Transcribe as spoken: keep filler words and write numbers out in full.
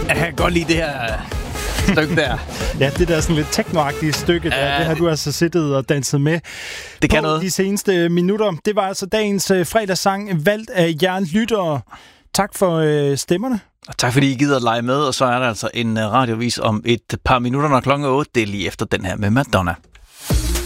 Jeg kan godt lide det her stykke der. Ja, det der sådan lidt techno-agtige stykke, der, Ja. det har du altså siddet og danset med Det kan på noget. de seneste minutter. Det var altså dagens øh, fredagssang, valgt af Jern Lyttere. Tak for øh, stemmerne. Og tak fordi I gider at lege med, og så er der altså en radiovis om et par minutter, når klokken er otte. Det er lige efter den her med Madonna.